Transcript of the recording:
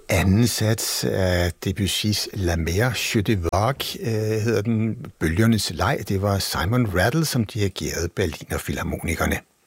anden sats af Debussys La Mer Je de Vague hedder den Bølgernes leg. Det var Simon Rattle, som dirigerede Berliner Filharmonikerne.